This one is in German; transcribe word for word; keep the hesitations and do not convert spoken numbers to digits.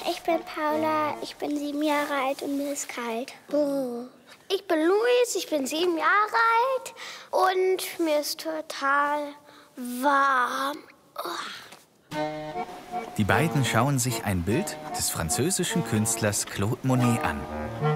Ich bin Paula, ich bin sieben Jahre alt und mir ist kalt. Oh. Ich bin Luis, ich bin sieben Jahre alt und mir ist total warm. Oh. Die beiden schauen sich ein Bild des französischen Künstlers Claude Monet an.